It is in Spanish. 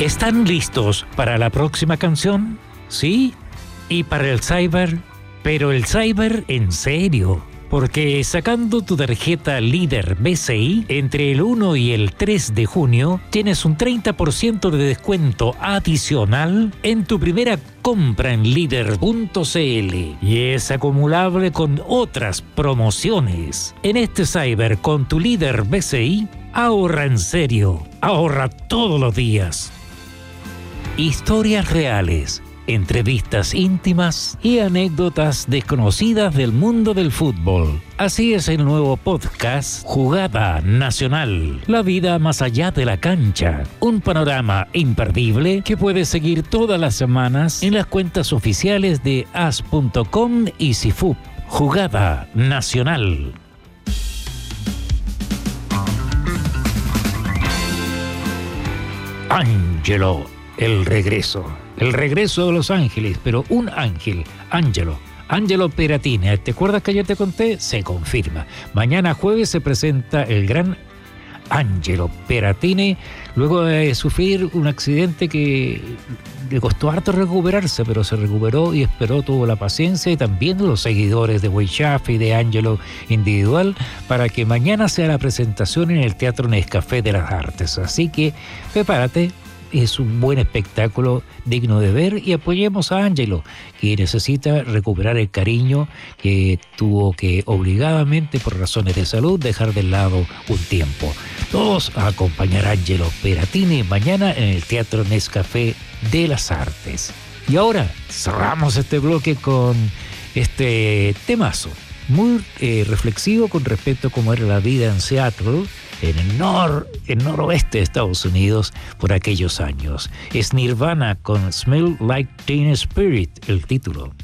¿Están listos para la próxima canción? ¿Sí? ¿Y para el cyber? Pero el cyber en serio. Porque sacando tu tarjeta Líder BCI, entre el 1 y el 3 de junio, tienes un 30% de descuento adicional en tu primera compra en Líder.cl. Y es acumulable con otras promociones. En este cyber con tu Líder BCI, ahorra en serio. Ahorra todos los días. Historias reales, entrevistas íntimas y anécdotas desconocidas del mundo del fútbol. Así es el nuevo podcast Jugada Nacional, la vida más allá de la cancha. Un panorama imperdible que puedes seguir todas las semanas en las cuentas oficiales de as.com y Cifuf. Jugada Nacional. Ángelo, el regreso de Los Ángeles, pero un ángel, Angelo Peratini. ¿Te acuerdas que ayer te conté? Se confirma. Mañana jueves se presenta el gran Angelo Peratini, luego de sufrir un accidente que le costó harto recuperarse, pero se recuperó y esperó, tuvo la paciencia, y también los seguidores de Weishaf y de Angelo individual, para que mañana sea la presentación en el Teatro Nescafé de las Artes. Así que prepárate. Es un buen espectáculo digno de ver, y apoyemos a Angelo, que necesita recuperar el cariño que tuvo que obligadamente, por razones de salud, dejar de lado un tiempo. Todos a acompañar a Angelo Peratini mañana en el Teatro Nescafé de las Artes. Y ahora cerramos este bloque con este temazo, muy reflexivo con respecto a cómo era la vida en Seattle, en el noroeste de Estados Unidos por aquellos años. Es Nirvana con Smell Like Teen Spirit, el título.